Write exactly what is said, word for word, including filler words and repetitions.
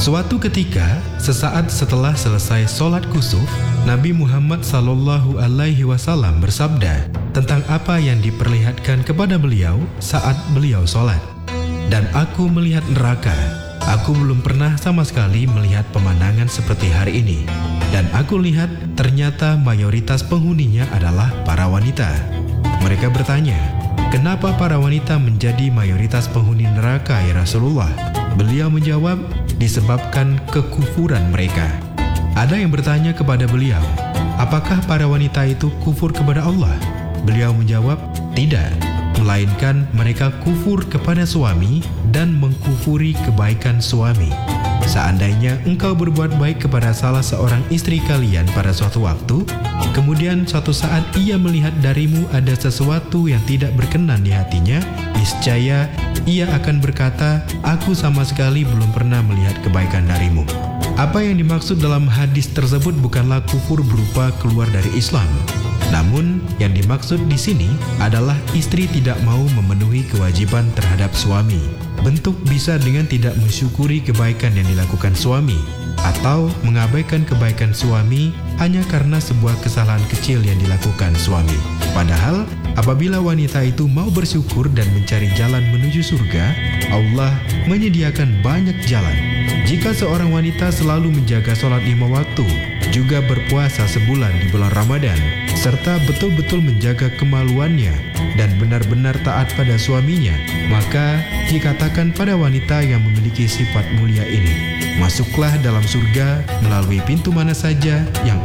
Suatu ketika, sesaat setelah selesai sholat kusuf, Nabi Muhammad Sallallahu Alaihi Wasallam bersabda tentang apa yang diperlihatkan kepada beliau saat beliau sholat. Dan aku melihat neraka. Aku belum pernah sama sekali melihat pemandangan seperti hari ini. Dan aku lihat ternyata mayoritas penghuninya adalah para wanita. Mereka bertanya, kenapa para wanita menjadi mayoritas penghuni neraka ya Rasulullah? Beliau menjawab, disebabkan kekufuran mereka. Ada yang bertanya kepada beliau, apakah para wanita itu kufur kepada Allah? Beliau menjawab, tidak, melainkan mereka kufur kepada suami dan mengkufuri kebaikan suami. Seandainya engkau berbuat baik kepada salah seorang istri kalian pada suatu waktu, kemudian suatu saat ia melihat darimu ada sesuatu yang tidak berkenan di hatinya, niscaya ia akan berkata, aku sama sekali belum pernah melihat kebaikan darimu. Apa yang dimaksud dalam hadis tersebut bukanlah kufur berupa keluar dari Islam. Namun, yang dimaksud di sini adalah istri tidak mau memenuhi kewajiban terhadap suami. Bentuk bisa dengan tidak mensyukuri kebaikan yang dilakukan suami, atau mengabaikan kebaikan suami hanya karena sebuah kesalahan kecil yang dilakukan suami. Padahal, apabila wanita itu mau bersyukur dan mencari jalan menuju surga, Allah menyediakan banyak jalan. Jika seorang wanita selalu menjaga sholat lima waktu, juga berpuasa sebulan di bulan Ramadan, serta betul-betul menjaga kemaluannya dan benar-benar taat pada suaminya, maka dikatakan pada wanita yang memiliki sifat mulia ini, masuklah dalam surga melalui pintu mana saja yang